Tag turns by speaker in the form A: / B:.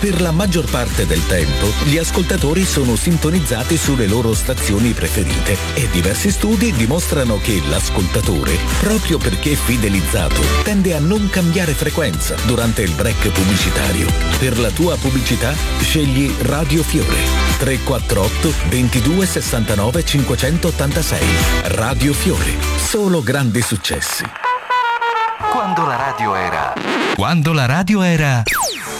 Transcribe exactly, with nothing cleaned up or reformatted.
A: Per la maggior parte del tempo, gli ascoltatori sono sintonizzati sulle loro stazioni preferite e diversi studi dimostrano che l'ascoltatore, proprio perché fidelizzato, tende a non cambiare frequenza durante il break pubblicitario. Per la tua pubblicità, scegli Radio Fiore. tre quattro otto ventidue sessantanove cinquecentottantasei. Radio Fiore. Solo grandi successi.
B: Quando la radio era... Quando la radio era...